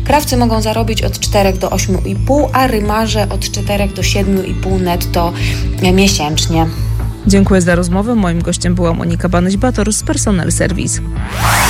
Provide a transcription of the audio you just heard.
Krawcy mogą zarobić od 4 do 8,5, a rymarze od 4 do 7,5 netto miesięcznie. Dziękuję za rozmowę. Moim gościem była Monika Banyś-Bator z Personel Service.